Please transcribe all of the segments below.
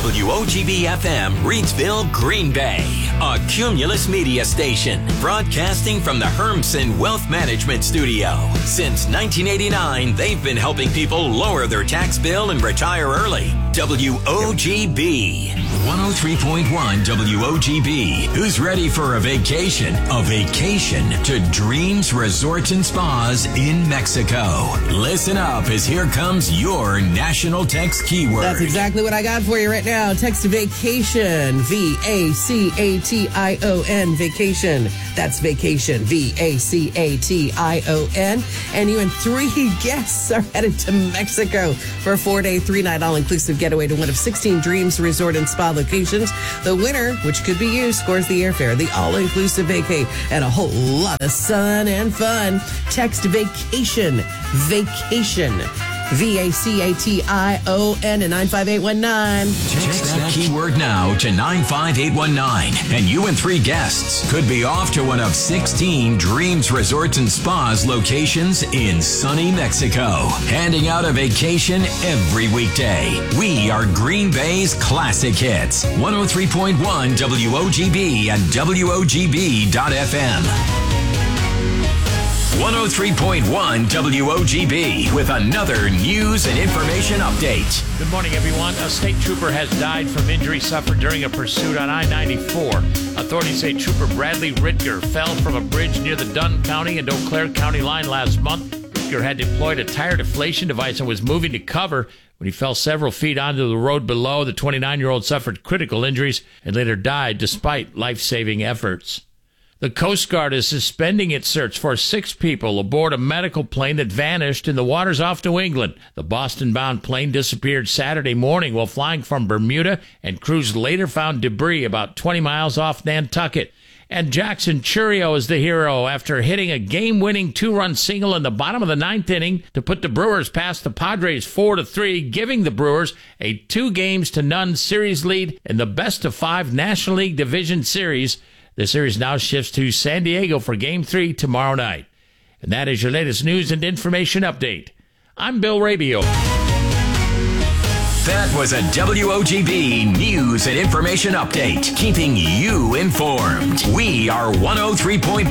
WOGB-FM, Reidsville, Green Bay. A Cumulus Media station, broadcasting from the Hermsen Wealth Management Studio. Since 1989, they've been helping people lower their tax bill and retire early. WOGB. 103.1 WOGB. Who's ready for a vacation? A vacation to Dreams Resorts and Spas in Mexico. Listen up, as here comes your national text keyword. That's exactly what I got for you right now. Text vacation. VACATION. Vacation. That's vacation. VACATION. And you and 3 guests are headed to Mexico for a 4-day, 3-night all-inclusive getaway to one of 16 Dreams Resort and Spa locations. The winner, which could be you, scores the airfare, the all-inclusive vacay, and a whole lot of sun and fun. Text vacation. Vacation. VACATION to 95819. Text that keyword now to 95819, and you and 3 guests could be off to one of 16 Dreams Resorts and Spas locations in sunny Mexico. Handing out a vacation every weekday. We are Green Bay's classic hits. 103.1 WOGB and WOGB.FM. 103.1 WOGB with another news and information update. Good morning, everyone. A state trooper has died from injury suffered during a pursuit on I-94. Authorities say Trooper Bradley Ritger fell from a bridge near the Dunn County and Eau Claire County line last month. Ritger had deployed a tire deflation device and was moving to cover when he fell several feet onto the road below. The 29-year-old suffered critical injuries and later died despite life-saving efforts. The Coast Guard is suspending its search for 6 people aboard a medical plane that vanished in the waters off New England. The Boston-bound plane disappeared Saturday morning while flying from Bermuda, and crews later found debris about 20 miles off Nantucket. And Jackson Chourio is the hero after hitting a game-winning 2-run single in the bottom of the 9th inning to put the Brewers past the Padres 4-3, giving the Brewers a 2-0 series lead in the best-of-5 National League Division Series. The series now shifts to San Diego for Game 3 tomorrow night. And that is your latest news and information update. I'm Bill Rabio. That was a WOGB news and information update, keeping you informed. We are 103.1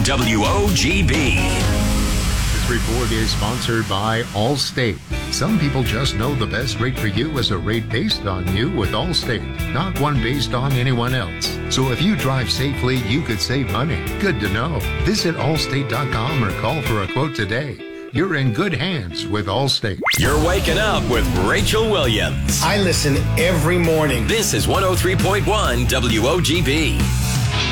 WOGB. This report is sponsored by Allstate. Some people just know the best rate for you is a rate based on you with Allstate, not one based on anyone else. So if you drive safely, you could save money. Good to know. Visit allstate.com or call for a quote today. You're in good hands with Allstate. You're waking up with Rachel Williams. I listen every morning. This is 103.1 WOGB.